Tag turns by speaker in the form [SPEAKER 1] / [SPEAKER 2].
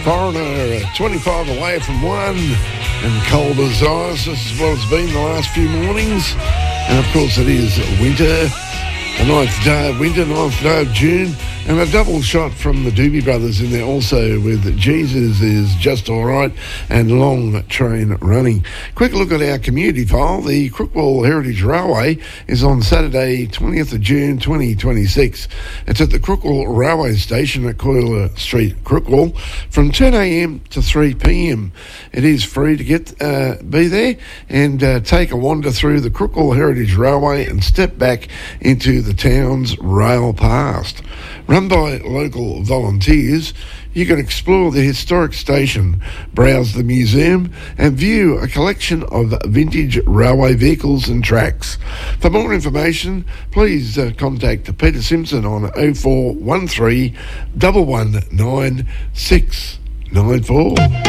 [SPEAKER 1] Foreigner, 25 away from 1, and cold as ice. This is what it's been the last few mornings. And of course it is winter, the 9th day of winter, 9th day of June, and a double shot from the Doobie Brothers in there also with Jesus Is Just Alright and Long Train Running. Quick look at our community file. The Crookwell Heritage Railway is on Saturday 20th of June 2026. It's at the Crookwell Railway Station at Coyle Street, Crookwell, from 10 a.m. to 3 p.m. It is free to be there and take a wander through the Crookwell Heritage Railway and step back into the town's rail past. Run by local volunteers, you can explore the historic station, browse the museum and view a collection of vintage railway vehicles and tracks. For more information, please contact Peter Simpson on 0413 119 694.